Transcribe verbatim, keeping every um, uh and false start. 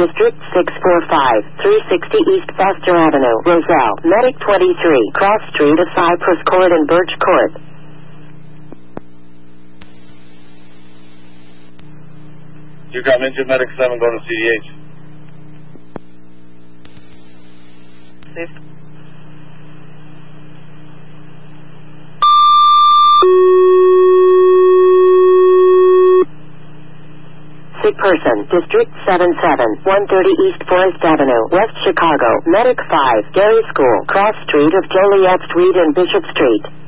District six four five, three sixty East Foster Avenue, Roselle. Medic twenty-three, Cross Street of Cypress Court and Birch Court. You got injured medic seven going to C D H. Safe. Sick person, District seven seven, one thirty East Forest Avenue, West Chicago. Medic five, Gary School, Cross Street of Joliet Street and Bishop Street.